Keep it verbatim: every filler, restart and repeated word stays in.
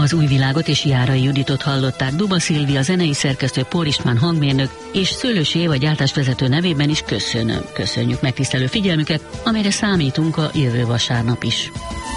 Az Új Világot és Járai Juditot hallották. Duba Szilvia zenei szerkesztő, Pól István hangmérnök és Szőlősi Éva gyártásvezető nevében is köszönöm. Köszönjük megtisztelő figyelmüket, amelyre számítunk a jövő vasárnap is.